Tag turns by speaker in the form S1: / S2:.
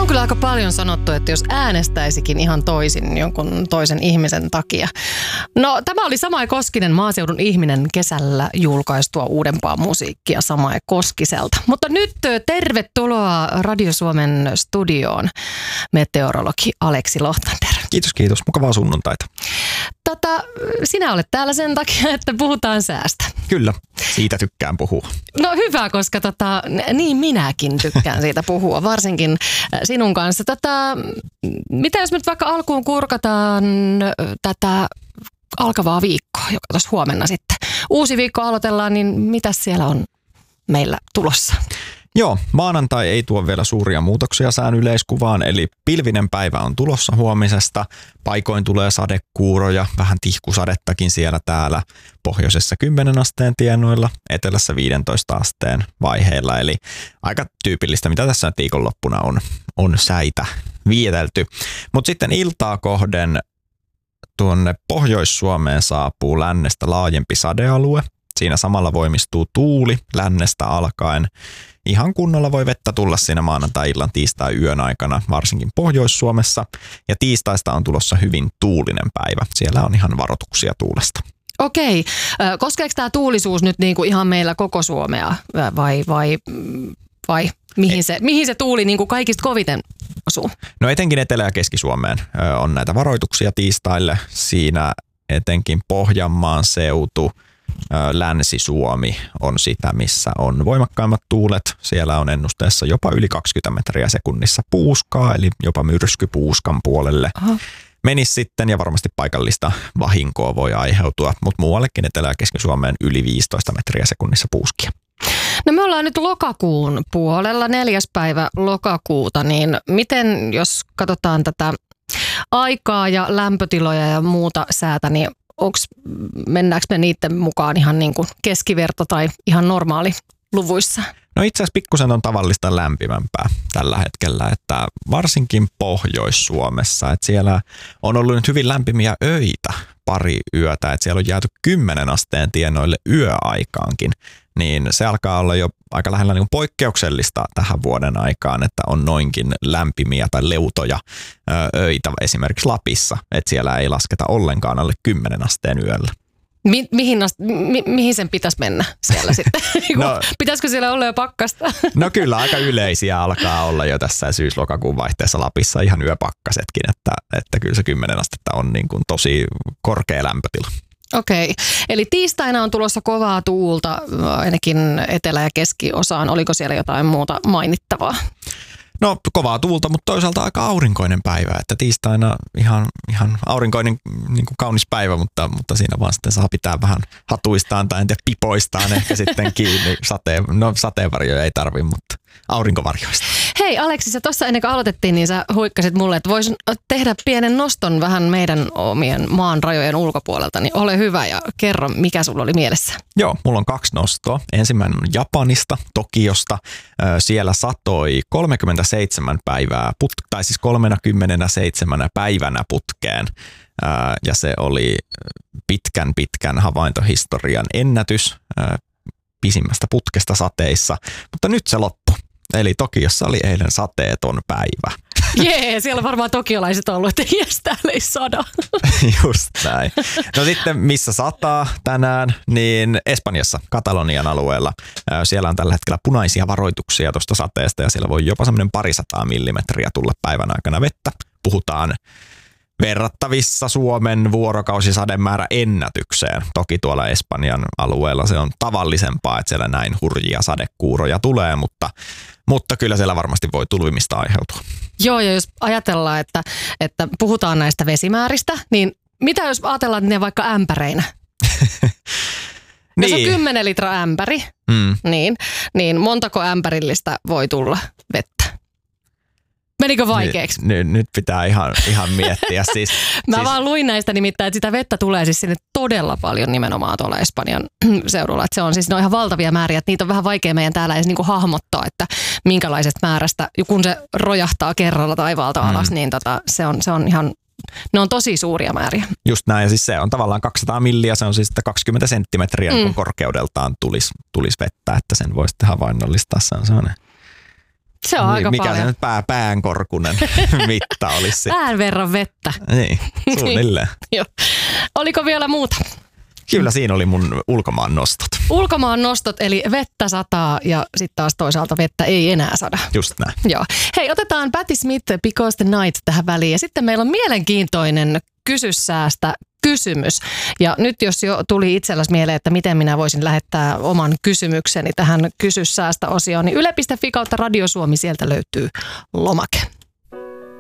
S1: on kyllä aika paljon sanottu, että jos äänestäisikin ihan toisin jonkun toisen ihmisen takia. No, tämä oli Samae Koskinen, maaseudun ihminen, kesällä julkaistua uudempaa musiikkia Samae Koskiselta. Mutta nyt tervetuloa Radio Suomen studioon, meteorologi Aleksi Lohtander.
S2: Kiitos. Mukavaa sunnuntaita.
S1: Sinä olet täällä sen takia, että puhutaan säästä.
S2: Kyllä, siitä tykkään puhua.
S1: No hyvä, koska niin minäkin tykkään siitä puhua, varsinkin sinun kanssa. Mitä jos nyt vaikka alkuun kurkataan tätä alkavaa viikkoa, joka tuossa huomenna sitten. Uusi viikko aloitellaan, niin mitä siellä on meillä tulossa?
S2: Joo, maanantai ei tuo vielä suuria muutoksia sään yleiskuvaan, eli pilvinen päivä on tulossa huomisesta. Paikoin tulee sadekuuroja, vähän tihkusadettakin siellä täällä. Pohjoisessa 10 asteen tienoilla, etelässä 15 asteen vaiheilla. Eli aika tyypillistä, mitä tässä nyt viikonloppuna on säitä vietelty. Mutta sitten iltaa kohden tuonne Pohjois-Suomeen saapuu lännestä laajempi sadealue. Siinä samalla voimistuu tuuli lännestä alkaen. Ihan kunnolla voi vettä tulla siinä maanantai-illan tiistai-yön aikana, varsinkin Pohjois-Suomessa. Ja tiistaista on tulossa hyvin tuulinen päivä. Siellä on ihan varoituksia tuulesta.
S1: Okei. Koskeeko tämä tuulisuus nyt niinku ihan meillä koko Suomea vai mihin se tuuli niinku kaikista koviten osuu?
S2: No etenkin Etelä- ja Keski-Suomeen on näitä varoituksia tiistaille. Siinä etenkin Pohjanmaan seutu, Länsi-Suomi on sitä, missä on voimakkaimmat tuulet. Siellä on ennusteessa jopa yli 20 metriä sekunnissa puuskaa, eli jopa myrsky puuskan puolelle. Aha. Menisi sitten ja varmasti paikallista vahinkoa voi aiheutua, mutta muuallekin Etelä- ja Keski-Suomeen yli 15 metriä sekunnissa puuskia.
S1: No me ollaan nyt lokakuun puolella, 4. päivä lokakuuta, niin miten jos katsotaan tätä aikaa ja lämpötiloja ja muuta säätä, niin mennäänkö me niiden mukaan ihan niin kuin keskiverto tai ihan normaali luvuissa?
S2: No itse asiassa pikkusen on tavallista lämpimämpää tällä hetkellä, että varsinkin Pohjois-Suomessa, että siellä on ollut nyt hyvin lämpimiä öitä pari yötä, että siellä on jääty 10 asteen tienoille yöaikaankin, niin se alkaa olla jo aika lähellä niin kuin poikkeuksellista tähän vuoden aikaan, että on noinkin lämpimiä tai leutoja öitä esimerkiksi Lapissa, että siellä ei lasketa ollenkaan alle 10 asteen yöllä.
S1: Mihin sen pitäisi mennä siellä sitten? No, pitäisikö siellä olla jo pakkasta?
S2: No kyllä, aika yleisiä alkaa olla jo tässä syys-lokakuun vaihteessa Lapissa ihan yöpakkasetkin, että kyllä se 10 astetta on niin kuin tosi korkea lämpötila.
S1: Okei, eli tiistaina on tulossa kovaa tuulta ainakin etelä- ja keskiosaan. Oliko siellä jotain muuta mainittavaa?
S2: No kovaa tuulta, mutta toisaalta aika aurinkoinen päivä, että tiistaina ihan aurinkoinen niin kuin kaunis päivä, mutta siinä vaan sitten saa pitää vähän hatuistaan tai en tiedä pipoistaan ehkä sitten kiinni. Sateenvarjoja ei tarvi, mutta aurinkovarjoista.
S1: Hei Aleksi, sä tuossa ennen kuin aloitettiin, niin sä huikkasit mulle, että vois tehdä pienen noston vähän meidän omien maan rajojen ulkopuolelta, niin ole hyvä ja kerro, mikä sulla oli mielessä.
S2: Joo, mulla on 2 nostoa. Ensimmäinen on Japanista, Tokiosta. Siellä satoi 37 päivää, tai siis 37 päivänä putkeen. Ja se oli pitkän havaintohistorian ennätys pisimmästä putkesta sateissa, mutta nyt se loppui. Eli Tokiossa oli eilen sateeton päivä.
S1: Jee, siellä on varmaan tokiolaiset ollut, että jes, täällä ei sada.
S2: Just näin. No sitten missä sataa tänään, niin Espanjassa, Katalonian alueella. Siellä on tällä hetkellä punaisia varoituksia tuosta sateesta ja siellä voi jopa semmoinen 200 millimetriä tulla päivän aikana vettä. Puhutaan verrattavissa Suomen vuorokausisademäärä ennätykseen. Toki tuolla Espanjan alueella se on tavallisempaa, että siellä näin hurjia sadekuuroja tulee, mutta kyllä siellä varmasti voi tulvimista aiheutua.
S1: Joo, ja jos ajatellaan, että puhutaan näistä vesimääristä, niin mitä jos ajatellaan, että ne vaikka ämpäreinä? Jos on 10 litraa ämpäri, niin montako ämpärillistä voi tulla vettä? Menikö vaikeaksi?
S2: Nyt pitää ihan miettiä.
S1: Mä vaan luin näistä nimittäin, että sitä vettä tulee siis sinne todella paljon nimenomaan tuolla Espanjan seudulla. Että se on siis ihan valtavia määriä, että niitä on vähän vaikea meidän täällä edes niinku hahmottaa, että minkälaisesta määrästä, kun se rojahtaa kerralla taivaalta alas, niin se on ihan, ne on tosi suuria määriä. Just
S2: näin, ja siis se on tavallaan 200 milliä, se on siis 20 senttimetriä, kun korkeudeltaan tulisi vettä, että sen voisi havainnollistaa, se on sellainen
S1: Se on aika
S2: mikä
S1: paljon.
S2: se nyt päänkorkunen mitta olisi?
S1: Pään verran vettä.
S2: Niin, suunnilleen.
S1: Joo. Oliko vielä muuta?
S2: Kyllä siinä oli mun ulkomaan nostot.
S1: Ulkomaan nostot, eli vettä sataa ja sitten taas toisaalta vettä ei enää sada.
S2: Just näin.
S1: Joo. Hei, otetaan Patti Smith, Because the Night tähän väliin. Ja sitten meillä on mielenkiintoinen Kysy säästä kysymys. Ja nyt jos jo tuli itselläsi mieleen, että miten minä voisin lähettää oman kysymykseni tähän Kysy säästä -osioon, niin yle.fi/Radiosuomi, sieltä löytyy lomake.